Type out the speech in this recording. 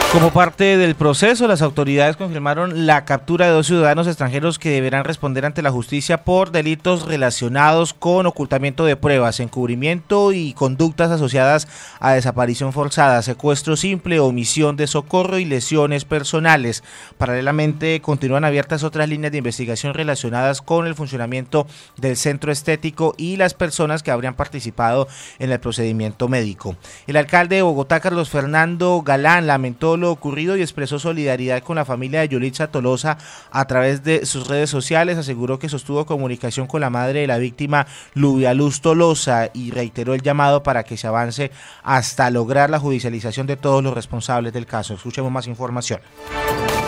Como parte del proceso, las autoridades confirmaron la captura de 2 ciudadanos extranjeros que deberán responder ante la justicia por delitos relacionados con ocultamiento de pruebas, encubrimiento y conductas asociadas a desaparición forzada, secuestro simple, omisión de socorro y lesiones personales. Paralelamente, continúan abiertas otras líneas de investigación relacionadas con el funcionamiento del centro estético y las personas que habrían participado en el procedimiento médico. El alcalde de Bogotá, Carlos Fernando Galán, lamentó lo ocurrido y expresó solidaridad con la familia de Yulitza Tolosa a través de sus redes sociales. Aseguró que sostuvo comunicación con la madre de la víctima, Lubia Luz Tolosa, y reiteró el llamado para que se avance hasta lograr la judicialización de todos los responsables del caso. Escuchemos más información.